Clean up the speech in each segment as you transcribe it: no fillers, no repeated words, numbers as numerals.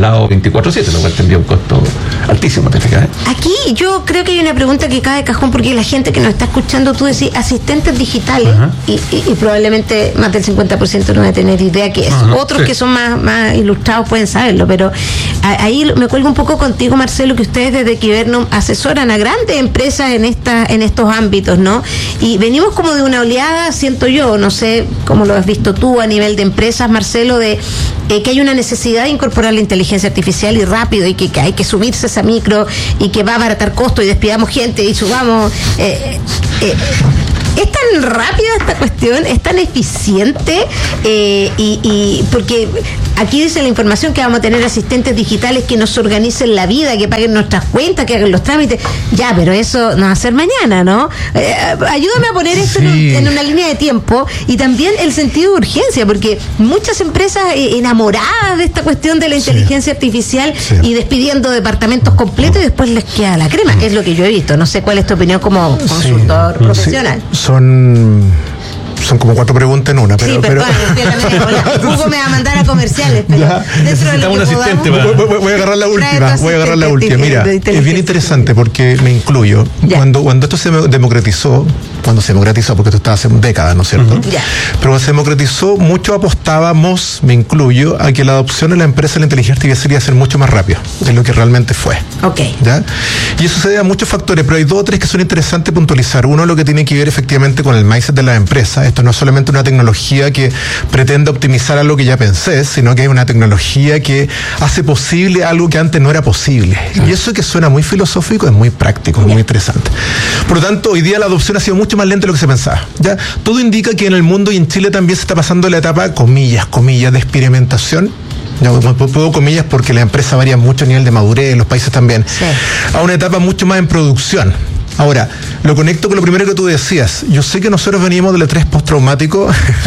lado 24/7, lo cual tendría un costo altísimo, ¿te fijas? Aquí yo creo que hay una pregunta que cae de cajón, porque la gente que nos está escuchando, tú decís asistentes digitales, y probablemente más del 50% no va a tener idea qué es. Otros que son más ilustrados pueden saberlo, pero ahí me cuelgo un poco contigo, Marcelo, que ustedes desde Quibernum asesoran a grandes empresas en estos ámbitos, ¿no? Y venimos como de una oleada, siento yo, no sé cómo lo has visto tú a nivel de empresas, Marcelo, de que hay una necesidad de incorporar la inteligencia artificial y rápido, y que hay que subirse esa micro y que va a abaratar costos y despidamos gente y subamos. ¿Es tan rápida esta cuestión? ¿Es tan eficiente? Y porque aquí dice la información que vamos a tener asistentes digitales que nos organicen la vida, que paguen nuestras cuentas, que hagan los trámites. Ya, pero eso no va a ser mañana, ¿no? Ayúdame a poner esto en una línea de tiempo, y también el sentido de urgencia, porque muchas empresas enamoradas de esta cuestión de la inteligencia artificial y despidiendo departamentos completos, y después les queda la crema, que es lo que yo he visto. No sé cuál es tu opinión como consultor profesional. Son como 4 preguntas en una, pero... Hugo me va a mandar a comerciales, pero necesitamos un asistente. Voy a agarrar la última. Mira, es bien interesante porque me incluyo. Cuando esto se democratizó, porque esto estaba hace décadas, ¿no es cierto? Pero cuando se democratizó, mucho apostábamos, me incluyo, a que la adopción de la empresa de la inteligencia artificial iba a ser mucho más rápido de lo que realmente fue. ¿Ya? Y eso se debe a muchos factores, pero hay 2 o 3 que son interesantes puntualizar. Uno, lo que tiene que ver efectivamente con el mindset de la empresa. Esto no es solamente una tecnología que pretende optimizar algo que ya pensé, sino que es una tecnología que hace posible algo que antes no era posible. Y eso, que suena muy filosófico, es muy práctico, es muy interesante. Por lo tanto, hoy día la adopción ha sido mucho más lenta de lo que se pensaba. ¿Ya? Todo indica que en el mundo y en Chile también se está pasando la etapa, comillas, de experimentación. No, puedo comillas porque la empresa varía mucho a nivel de madurez, en los países también, a una etapa mucho más en producción. Ahora, lo conecto con lo primero que tú decías. Yo sé que nosotros veníamos del estrés postraumático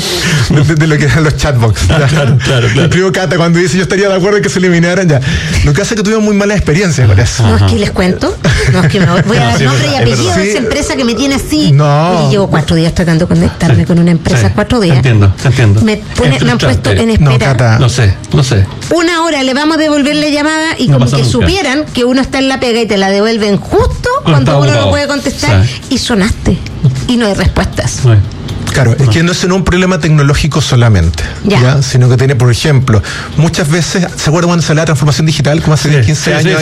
de lo que eran los chatbots. Claro. El primo Cata, cuando dice yo estaría de acuerdo en que se eliminaran, ya. Lo que hace es que tuvimos muy mala experiencia con eso. No, es que les cuento. No, es que me voy a dar nombre y apellido de esa empresa que me tiene así. No. Y llevo 4 días tratando de conectarme con una empresa. 4 días. Entiendo. Me han puesto en espera. No, Cata. No sé. 1 hora le vamos a devolver la llamada, y como que supieran que uno está en la pega y te la devuelven justo cuando uno no puede contestar, y sonaste y no hay respuestas. Claro, es que no es un problema tecnológico solamente, ¿ya? Sino que tiene, por ejemplo, muchas veces, ¿se acuerdan cuando salió la transformación digital? Como hace 15 años,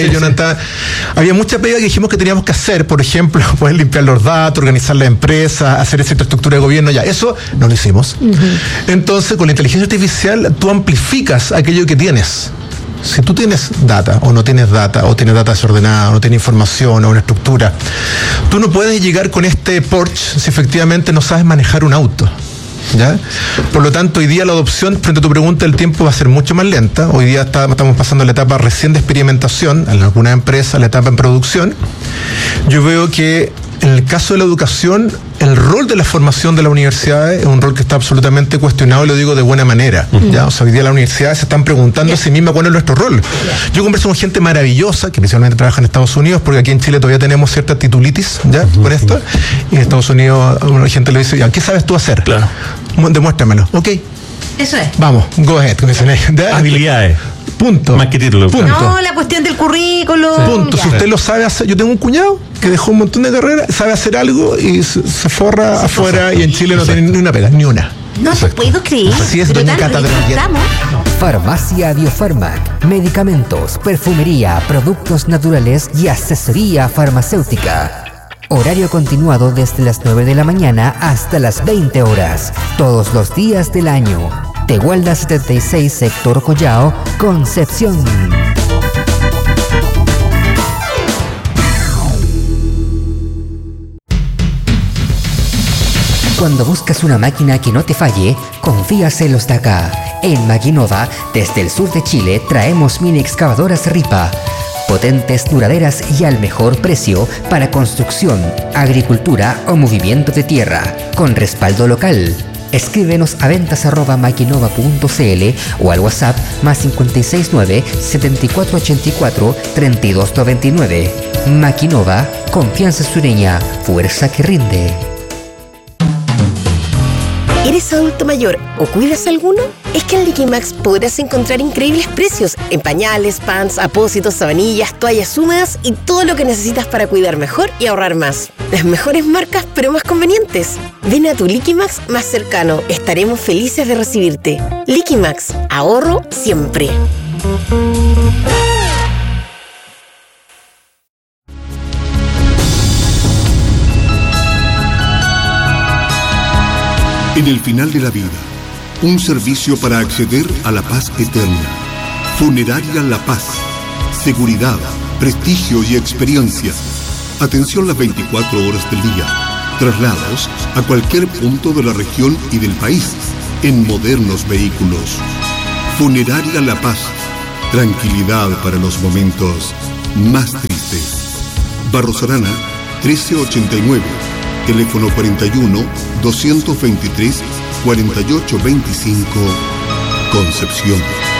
había mucha pega que dijimos que teníamos que hacer, por ejemplo, poder limpiar los datos, organizar la empresa, hacer esa infraestructura de gobierno, eso no lo hicimos. Entonces, con la inteligencia artificial, tú amplificas aquello que tienes. Si tú tienes data, o no tienes data, o tienes data desordenada, o no tienes información, o una estructura, tú no puedes llegar con este Porsche si efectivamente no sabes manejar un auto. ¿Ya? Por lo tanto, hoy día la adopción, frente a tu pregunta, el tiempo va a ser mucho más lenta. Hoy día estamos pasando la etapa recién de experimentación, en algunas empresas, la etapa en producción. Yo veo que en el caso de la educación, el rol de la formación de las universidades es un rol que está absolutamente cuestionado, y lo digo de buena manera. ¿Ya? O sea, hoy día las universidades se están preguntando a sí mismas cuál es nuestro rol. Yo converso con gente maravillosa que principalmente trabaja en Estados Unidos, porque aquí en Chile todavía tenemos cierta titulitis, ¿ya? Con esto. Y en Estados Unidos una gente le dice, ¿qué sabes tú hacer? Claro. Demuéstramelo. Ok. Eso es. Vamos, go ahead. Habilidades. Punto. Más que título. Punto. No, la cuestión del currículum. Punto. Si usted lo sabe hacer, yo tengo un cuñado que dejó un montón de carreras, sabe hacer algo y se forra afuera, y en Chile no tiene ni una pega, ni una. No te puedo creer. Así es, doña Cata de la Farmacia Biofarmac. Medicamentos, perfumería, productos naturales y asesoría farmacéutica. Horario continuado desde las 9 de la mañana hasta las 20 horas. Todos los días del año. Tehuelda 76, Sector Collao, Concepción. Cuando buscas una máquina que no te falle, confías en los de acá. En Maquinova, desde el sur de Chile, traemos mini excavadoras Ripa. Potentes, duraderas y al mejor precio para construcción, agricultura o movimiento de tierra, con respaldo local. Escríbenos a ventas@maquinova.cl o al WhatsApp +569 7484 3299. Maquinova, confianza sureña, fuerza que rinde. ¿Eres adulto mayor o cuidas alguno? Es que en Liquimax podrás encontrar increíbles precios en pañales, pants, apósitos, sabanillas, toallas húmedas y todo lo que necesitas para cuidar mejor y ahorrar más. Las mejores marcas, pero más convenientes. Ven a tu Liquimax más cercano. Estaremos felices de recibirte. Liquimax, ahorro siempre. En el final de la vida, un servicio para acceder a la paz eterna. Funeraria La Paz. Seguridad, prestigio y experiencia. Atención las 24 horas del día. Traslados a cualquier punto de la región y del país en modernos vehículos. Funeraria La Paz. Tranquilidad para los momentos más tristes. Barros Arana, 1389. Teléfono 41-223-4825, Concepción.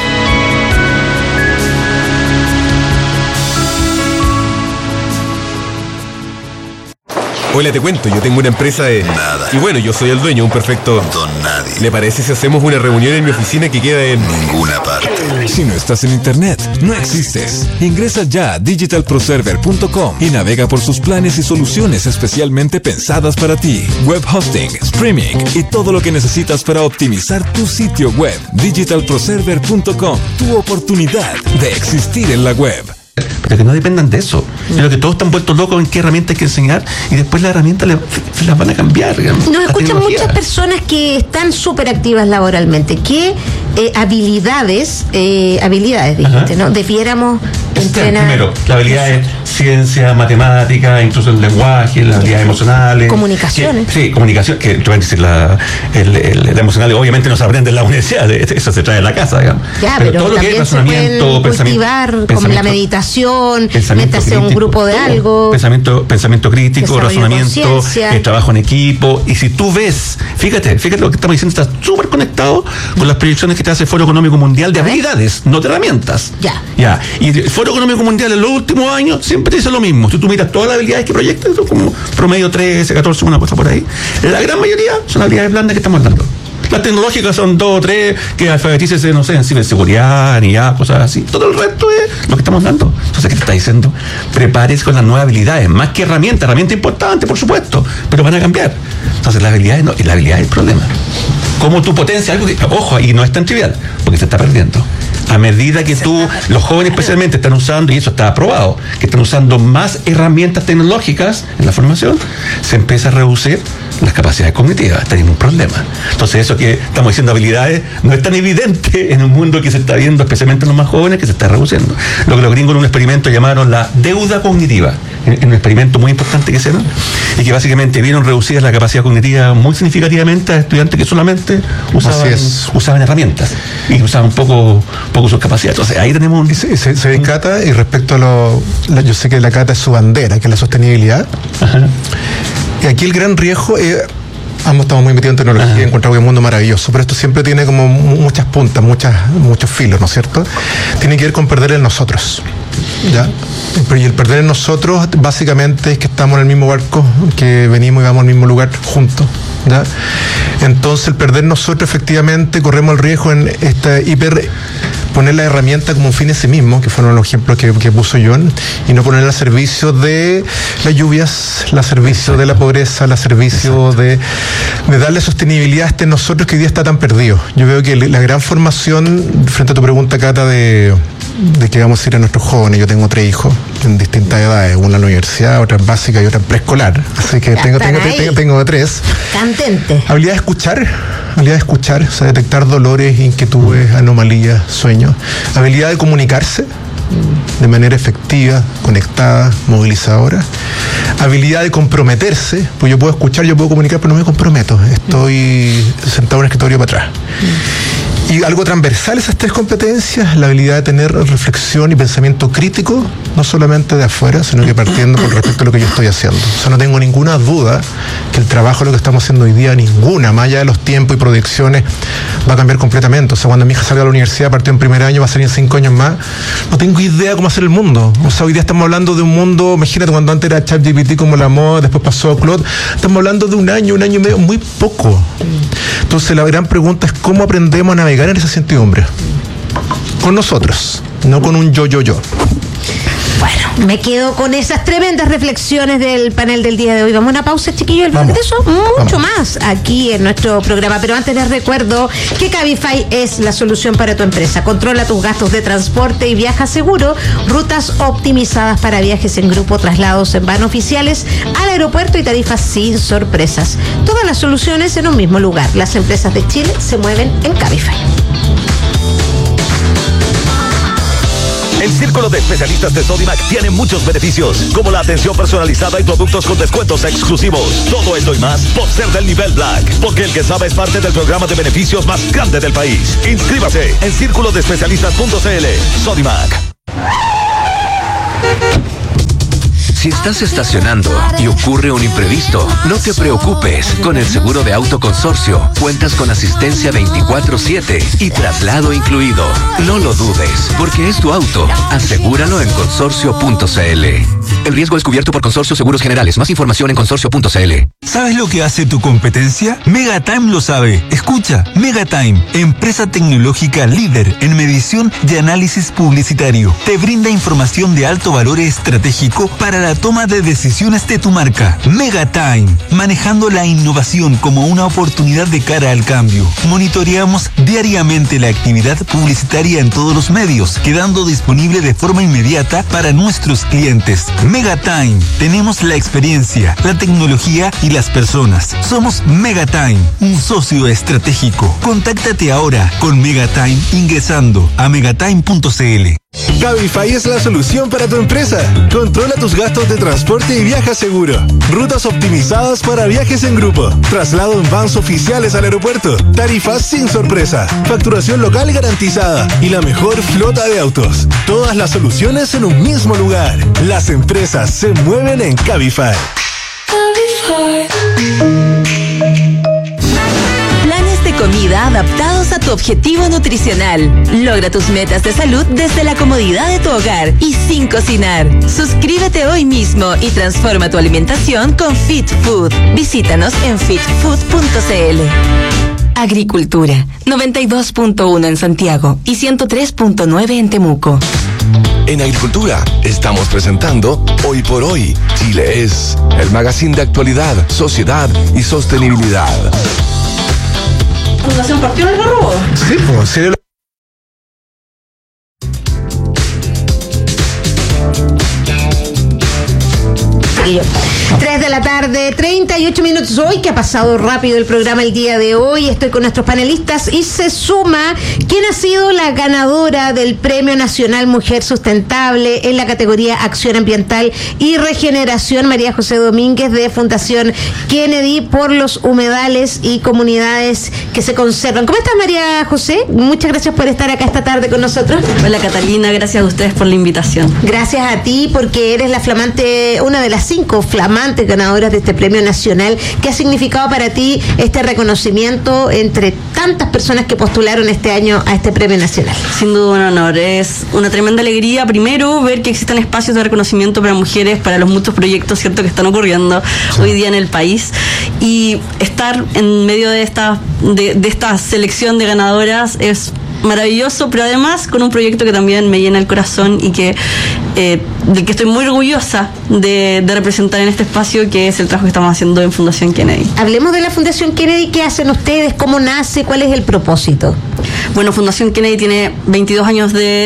Hola, te cuento, yo tengo una empresa de... Nada. Y bueno, yo soy el dueño, un perfecto... Don Nadie. ¿Le parece si hacemos una reunión en mi oficina que queda en... Ninguna parte. Si no estás en internet, no existes. Ingresa ya a digitalproserver.com y navega por sus planes y soluciones especialmente pensadas para ti. Web hosting, streaming y todo lo que necesitas para optimizar tu sitio web. Digitalproserver.com, tu oportunidad de existir en la web. Pero que no dependan de eso. Pero que todos están vueltos locos en qué herramientas hay que enseñar y después las herramientas las van a cambiar. Nos escuchan muchas personas que están súper activas laboralmente. ¿Qué habilidades dijiste, ¿no? Debiéramos entrenar? Primero, la habilidad es ciencia, matemática, incluso el lenguaje, las habilidades emocionales. Comunicaciones. Sí, comunicación, que te voy a decir, la emocional obviamente no se aprende en la universidad, eso se trae de la casa, digamos. Ya, pero todo lo que es razonamiento, cultivar como la meditación, meterse a un grupo de algo. Pensamiento crítico, razonamiento, trabajo en equipo. Y si tú ves, fíjate lo que estamos diciendo, está súper conectado con las proyecciones que te hace el Foro Económico Mundial de habilidades, no de herramientas. Ya. Y el Foro Económico Mundial en los últimos años siempre te dice lo mismo. Si tú miras todas las habilidades que proyectas, como promedio 13, 14, una cosa por ahí, la gran mayoría son habilidades blandas que estamos hablando. Las tecnológicas son 2 o 3, que alfabetícese, no sé, en ciberseguridad, ni ya, cosas así. Todo el resto es lo que estamos dando. Entonces, ¿qué te está diciendo? Prepárese con las nuevas habilidades, más que herramienta importante, por supuesto, pero van a cambiar. Entonces, las habilidades no, y la habilidad es el problema. Cómo tú potencias algo que, ojo, y no es tan trivial, porque se está perdiendo. A medida que los jóvenes especialmente están usando, y eso está aprobado, que están usando más herramientas tecnológicas en la formación, se empieza a reducir las capacidades cognitivas. Tenemos un problema. Entonces eso que estamos diciendo habilidades no es tan evidente en un mundo que se está viendo, especialmente en los más jóvenes, que se está reduciendo. Lo que los gringos en un experimento llamaron la deuda cognitiva, en un experimento muy importante que hicieron, y que básicamente vieron reducida la capacidad cognitiva muy significativamente a estudiantes que solamente usaban herramientas y usaban un poco sus capacidades. Entonces ahí tenemos se ve Cata, y respecto a yo sé que la Cata es su bandera, que es la sostenibilidad. Ajá. Y aquí el gran riesgo es, ambos estamos muy metidos en tecnología y encontramos un mundo maravilloso, pero esto siempre tiene como muchas puntas, muchos filos, ¿no es cierto? Tiene que ver con perder el nosotros, ¿ya? Y el perder el nosotros básicamente es que estamos en el mismo barco, que venimos y vamos al mismo lugar juntos, ¿ya? Entonces el perder nosotros, efectivamente corremos el riesgo en esta poner la herramienta como un fin en sí mismo, que fueron los ejemplos que puso John, y no ponerla al servicio de las lluvias, al servicio de la pobreza, al servicio de darle sostenibilidad a este nosotros que hoy día está tan perdido. Yo veo que la gran formación, frente a tu pregunta, Cata, de que vamos a ir a nuestros jóvenes, yo tengo 3 hijos en distintas edades, una en la universidad, otra en básica y otra en preescolar, así que tengo 3. Candente. Habilidad de escuchar, o sea, detectar dolores, inquietudes, anomalías, sueños. Habilidad de comunicarse de manera efectiva, conectada, movilizadora. Habilidad de comprometerse, pues yo puedo escuchar, yo puedo comunicar, pero no me comprometo. Estoy sentado en el escritorio para atrás. Y algo transversal esas 3 competencias, la habilidad de tener reflexión y pensamiento crítico, no solamente de afuera, sino que partiendo con respecto a lo que yo estoy haciendo. O sea, no tengo ninguna duda que el trabajo, lo que estamos haciendo hoy día, más allá de los tiempos y proyecciones, va a cambiar completamente. O sea, cuando mi hija salga de la universidad, partió en primer año, va a salir en 5 años más, no tengo idea cómo hacer el mundo. O sea, hoy día estamos hablando de un mundo, imagínate cuando antes era ChatGPT como la moda, después pasó a Claude, estamos hablando de un año y medio, muy poco. Entonces la gran pregunta es cómo aprendemos a navegar en esa incertidumbre. Con nosotros, no con un yo. Bueno, me quedo con esas tremendas reflexiones del panel del día de hoy. Vamos a una pausa, chiquillos, el regreso mucho más aquí en nuestro programa. Pero antes les recuerdo que Cabify es la solución para tu empresa. Controla tus gastos de transporte y viaja seguro. Rutas optimizadas para viajes en grupo, traslados en van oficiales al aeropuerto y tarifas sin sorpresas. Todas las soluciones en un mismo lugar. Las empresas de Chile se mueven en Cabify. El Círculo de Especialistas de Sodimac tiene muchos beneficios, como la atención personalizada y productos con descuentos exclusivos. Todo esto y más por ser del nivel Black, porque el que sabe es parte del programa de beneficios más grande del país. Inscríbase en circulodespecialistas.cl. Sodimac. Si estás estacionando y ocurre un imprevisto, no te preocupes. Con el seguro de auto Consorcio, cuentas con asistencia 24/7 y traslado incluido. No lo dudes, porque es tu auto. Asegúralo en consorcio.cl. El riesgo es cubierto por Consorcio Seguros Generales. Más información en consorcio.cl. ¿Sabes lo que hace tu competencia? Megatime lo sabe. Escucha, Megatime, empresa tecnológica líder en medición y análisis publicitario. Te brinda información de alto valor estratégico para la toma de decisiones de tu marca. Megatime, manejando la innovación como una oportunidad de cara al cambio. Monitoreamos diariamente la actividad publicitaria en todos los medios, quedando disponible de forma inmediata para nuestros clientes. Megatime, tenemos la experiencia, la tecnología y las personas. Somos Megatime, un socio estratégico. Contáctate ahora con Megatime ingresando a megatime.cl. Cabify es la solución para tu empresa. Controla tus gastos de transporte y viaja seguro. Rutas optimizadas para viajes en grupo. Traslado en vans oficiales al aeropuerto. Tarifas sin sorpresa. Facturación local garantizada. Y la mejor flota de autos. Todas las soluciones en un mismo lugar. Las empresas se mueven en Cabify. Planes de comida adaptados a tu objetivo nutricional. Logra tus metas de salud desde la comodidad de tu hogar y sin cocinar. Suscríbete hoy mismo y transforma tu alimentación con Fit Food. Visítanos en fitfood.cl. Agricultura, 92.1 en Santiago y 103.9 en Temuco. En Agricultura estamos presentando Hoy por Hoy. Chile es el magazine de actualidad, sociedad y sostenibilidad. ¿Fundación partió en el robo? Sí, pues sí. 3 de la tarde, 38 minutos. Hoy que ha pasado rápido el programa el día de hoy. Estoy con nuestros panelistas y se suma quien ha sido la ganadora del Premio Nacional Mujer Sustentable en la categoría Acción Ambiental y Regeneración, María José Domínguez, de Fundación Kennedy, por los humedales y comunidades que se conservan. ¿Cómo estás, María José? Muchas gracias por estar acá esta tarde con nosotros. Hola, Catalina, gracias a ustedes por la invitación. Gracias a ti, porque eres la flamante, una de las 5 flamantes ganadoras de este premio nacional. ¿Qué ha significado para ti este reconocimiento entre tantas personas que postularon este año a este premio nacional? Sin duda un honor, es una tremenda alegría primero ver que existen espacios de reconocimiento para mujeres, para los muchos proyectos, cierto, que están ocurriendo hoy día en el país, y estar en medio de esta selección de ganadoras es maravilloso, pero además con un proyecto que también me llena el corazón y que del que estoy muy orgullosa de representar en este espacio, que es el trabajo que estamos haciendo en Fundación Kennedy. Hablemos de la Fundación Kennedy. ¿Qué hacen ustedes? ¿Cómo nace? ¿Cuál es el propósito? Bueno, Fundación Kennedy tiene 22 años de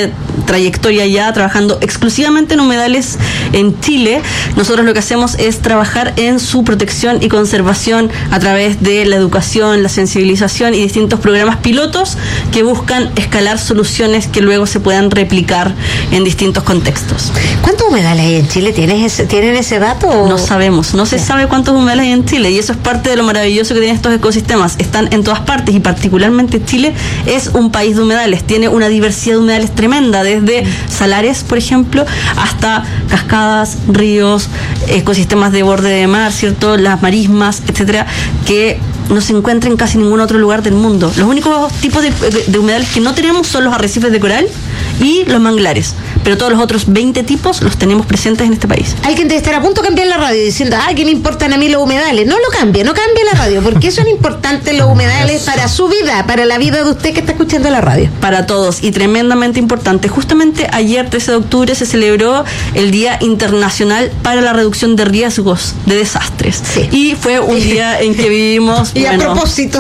trayectoria ya trabajando exclusivamente en humedales en Chile. Nosotros lo que hacemos es trabajar en su protección y conservación a través de la educación, la sensibilización y distintos programas pilotos que buscan escalar soluciones que luego se puedan replicar en distintos contextos. ¿Cuántos humedales hay en Chile? ¿Tienen ese dato? ¿O? No sabemos, no se sabe cuántos humedales hay en Chile, y eso es parte de lo maravilloso que tienen estos ecosistemas. Están en todas partes y particularmente Chile es un país de humedales, tiene una diversidad de humedales tremenda, desde salares, por ejemplo, hasta cascadas, ríos, ecosistemas de borde de mar, ¿cierto? Las marismas, etcétera, que no se encuentra en casi ningún otro lugar del mundo. Los únicos tipos de humedales que no tenemos son los arrecifes de coral y los manglares, pero todos los otros 20 tipos los tenemos presentes en este país. Alguien debe estar a punto de cambiar la radio diciendo, ¿qué me importan a mí los humedales? No cambie la radio, porque son importantes los humedales para su vida, para la vida de usted que está escuchando la radio. Para todos, y tremendamente importante. Justamente ayer, 13 de octubre, se celebró el Día Internacional para la Reducción de Riesgos de Desastres. Sí. Y fue un día en que vivimos... Y a propósito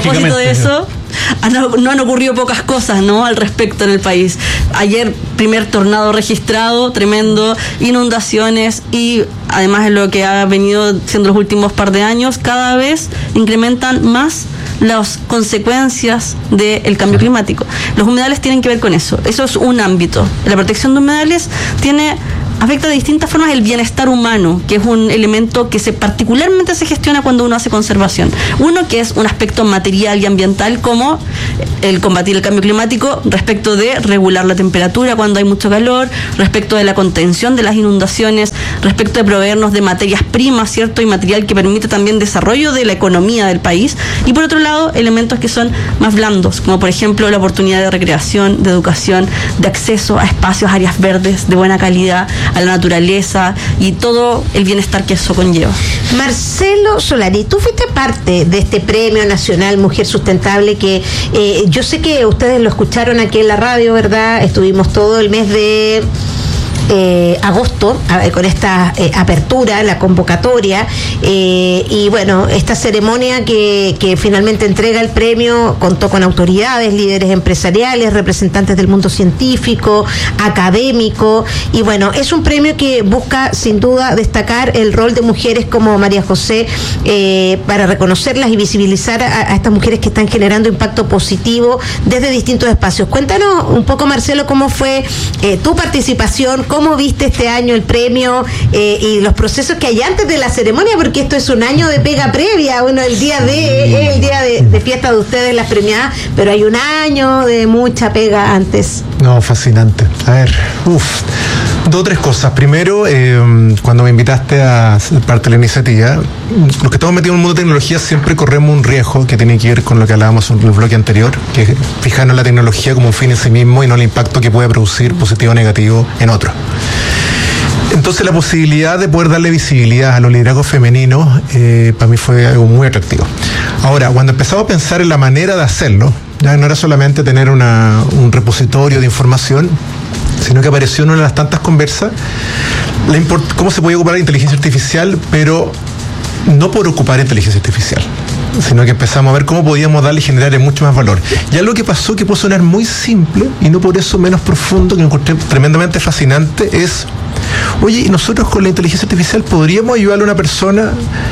de eso... No han ocurrido pocas cosas, ¿no?, al respecto en el país. Ayer, primer tornado registrado, tremendo, inundaciones, y además en lo que ha venido siendo los últimos par de años, cada vez incrementan más las consecuencias del cambio climático. Los humedales tienen que ver con eso. Eso es un ámbito. La protección de humedales afecta de distintas formas el bienestar humano, que es un elemento que particularmente se gestiona cuando uno hace conservación. Uno, que es un aspecto material y ambiental, como el combatir el cambio climático, respecto de regular la temperatura cuando hay mucho calor, respecto de la contención de las inundaciones, respecto de proveernos de materias primas, ¿cierto?, y material que permite también desarrollo de la economía del país. Y por otro lado, elementos que son más blandos, como por ejemplo la oportunidad de recreación, de educación, de acceso a espacios, áreas verdes de buena calidad, a la naturaleza y todo el bienestar que eso conlleva. Marcelo Solari, tú fuiste parte de este Premio Nacional Mujer Sustentable que yo sé que ustedes lo escucharon aquí en la radio, ¿verdad? Estuvimos todo el mes de agosto con esta apertura, la convocatoria, y bueno, esta ceremonia que finalmente entrega el premio contó con autoridades, líderes empresariales, representantes del mundo científico, académico, y bueno, es un premio que busca sin duda destacar el rol de mujeres como María José, para reconocerlas y visibilizar a estas mujeres que están generando impacto positivo desde distintos espacios. Cuéntanos un poco, Marcelo, cómo fue tu participación, cómo viste este año el premio, y los procesos que hay antes de la ceremonia, porque esto es un año de pega previa. Bueno, el día de fiesta de ustedes, las premiadas, pero hay un año de mucha pega antes. No, fascinante. A ver, dos o tres cosas. Primero, cuando me invitaste a ser parte de la iniciativa, los que estamos metidos en el mundo de tecnología siempre corremos un riesgo que tiene que ver con lo que hablábamos en el bloque anterior, que es fijarnos la tecnología como un fin en sí mismo y no el impacto que puede producir, positivo o negativo, en otros. Entonces, la posibilidad de poder darle visibilidad a los liderazgos femeninos para mí fue algo muy atractivo. Ahora, cuando empezamos a pensar en la manera de hacerlo, ya no era solamente tener un repositorio de información, sino que apareció en una de las tantas conversas cómo se podía ocupar la inteligencia artificial, pero no por ocupar inteligencia artificial, sino que empezamos a ver cómo podíamos darle y generar mucho más valor. Y algo que pasó, que puede sonar muy simple y no por eso menos profundo, que me encontré tremendamente fascinante, es: oye, ¿y nosotros con la inteligencia artificial podríamos ayudarle a una persona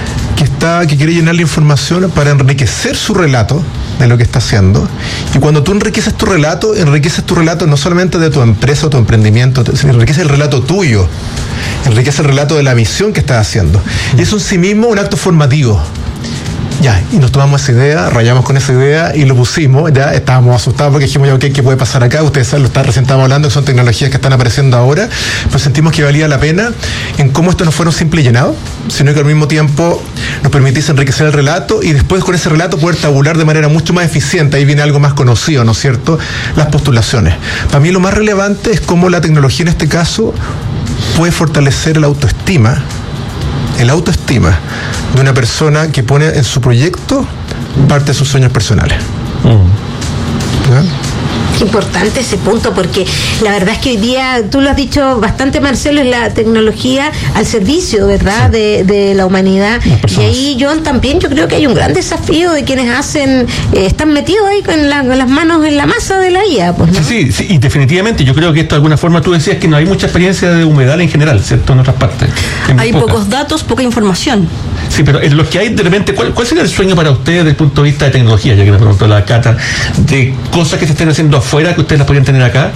que quiere llenar la información para enriquecer su relato de lo que está haciendo? Y cuando tú enriqueces tu relato no solamente de tu empresa o tu emprendimiento, sino enriqueces el relato tuyo, enriquece el relato de la misión que estás haciendo. Y eso en sí mismo un acto formativo. Ya, y nos tomamos esa idea, rayamos con esa idea y lo pusimos. Ya estábamos asustados porque dijimos, ya, ¿qué puede pasar acá? Ustedes saben, recién estábamos hablando, que son tecnologías que están apareciendo ahora, pero sentimos que valía la pena en cómo esto no fuera un simple llenado, sino que al mismo tiempo nos permitiese enriquecer el relato y después con ese relato poder tabular de manera mucho más eficiente. Ahí viene algo más conocido, ¿no es cierto? Las postulaciones. Para mí lo más relevante es cómo la tecnología en este caso puede fortalecer la autoestima de una persona que pone en su proyecto parte de sus sueños personales. Qué importante ese punto, porque la verdad es que hoy día, tú lo has dicho bastante, Marcelo, es la tecnología al servicio, ¿verdad?, de la humanidad. Y ahí, John, también yo creo que hay un gran desafío de quienes están metidos ahí con las manos en la masa de la IA. Pues, ¿no? Sí, y definitivamente yo creo que esto de alguna forma, tú decías que no hay mucha experiencia de humedal en general, ¿cierto?, en otras partes. Hay pocos datos, poca información. Sí, pero en los que hay de repente, ¿cuál sería el sueño para ustedes desde el punto de vista de tecnología, ya que me preguntó la Cata, de cosas que se estén haciendo afuera que ustedes las podrían tener acá?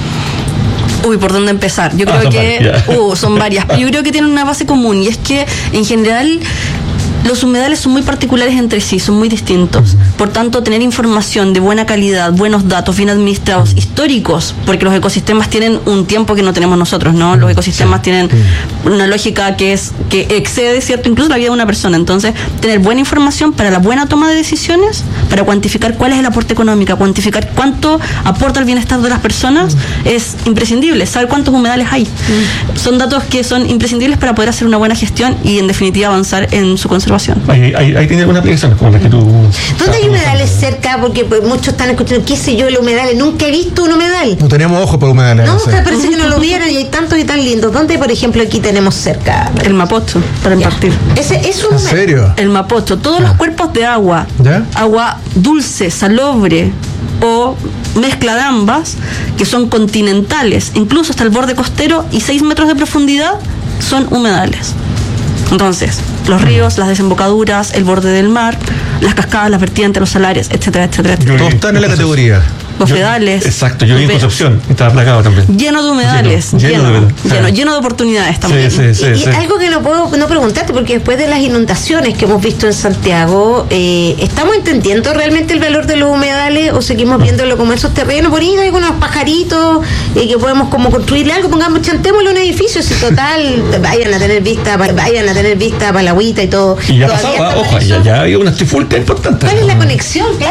Uy, ¿por dónde empezar? Yo creo que son varias. Yo creo que tienen una base común, y es que en general los humedales son muy particulares entre sí, son muy distintos. Por tanto, tener información de buena calidad, buenos datos, bien administrados, históricos, porque los ecosistemas tienen un tiempo que no tenemos nosotros, ¿no? Los ecosistemas tienen una lógica que excede, ¿cierto?, incluso la vida de una persona. Entonces, tener buena información para la buena toma de decisiones, para cuantificar cuál es el aporte económico, cuantificar cuánto aporta el bienestar de las personas, es imprescindible. Saber cuántos humedales hay. Son datos que son imprescindibles para poder hacer una buena gestión y, en definitiva, avanzar en su conservación. Ahí tiene alguna aplicación como la que tú... ¿Dónde hay humedales cerca? Porque muchos están escuchando, qué sé yo, el humedal. Nunca he visto un humedal. No teníamos ojos para humedales. No, parece que no lo vieron, y hay tantos y tan lindos. ¿Dónde, por ejemplo, aquí tenemos cerca? El Mapocho, para impartir. Ese es un humedal. ¿En serio? El Mapocho. Todos los cuerpos de agua, agua dulce, salobre o mezcla de ambas, que son continentales, incluso hasta el borde costero y 6 metros de profundidad, son humedales. Entonces, los ríos, las desembocaduras, el borde del mar, las cascadas, las vertientes, los salares, etcétera, etcétera, etcétera. Todos están en la categoría. Bofedales. Exacto, yo vi en Concepción, estaba plagado también. Lleno de humedales, lleno de oportunidades también. Y algo que no puedo no preguntarte, porque después de las inundaciones que hemos visto en Santiago, ¿estamos entendiendo realmente el valor de los humedales o seguimos viéndolo como esos terrenos bonitos, hay unos pajaritos que podemos como construirle algo, chantémosle un edificio, si total vayan a tener vista para la agüita y todo? Y ya pasaba, ojo, ya había una trifulca importante. ¿Cuál es la conexión?